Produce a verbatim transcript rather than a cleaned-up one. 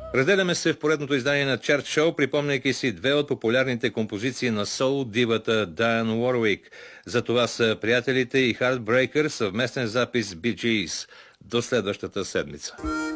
Разделяме се в поредното издание на Чарт Шоу, припомняйки си две от популярните композиции на соул дивата Дайан Уорвик. За това са Приятелите и Heartbreaker, съвместен запис Bee Gees. До следващата седмица.